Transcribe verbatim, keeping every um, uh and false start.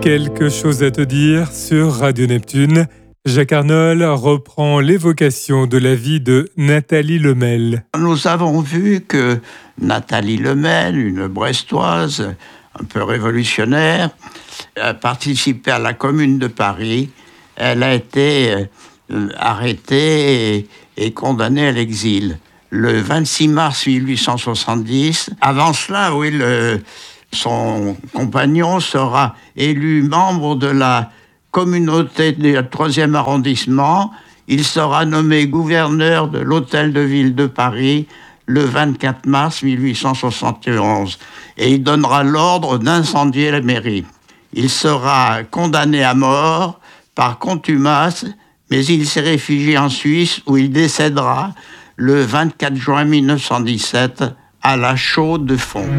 Quelque chose à te dire sur Radio Neptune. Jacques Arnold reprend l'évocation de la vie de Nathalie Lemel. Nous avons vu que Nathalie Lemel, une Brestoise un peu révolutionnaire, a participé à la Commune de Paris. Elle a été euh, arrêtée et, et condamnée à l'exil le vingt-six mars mille huit cent soixante-dix. Avant cela, oui, le, son compagnon sera élu membre de la communauté du troisième arrondissement. Il sera nommé gouverneur de l'Hôtel de Ville de Paris le vingt-quatre mars mille huit cent soixante et onze. Et il donnera l'ordre d'incendier la mairie. Il sera condamné à mort par contumace, mais il s'est réfugié en Suisse où il décédera le vingt-quatre juin mille neuf cent dix-sept à La Chaux-de-Fonds.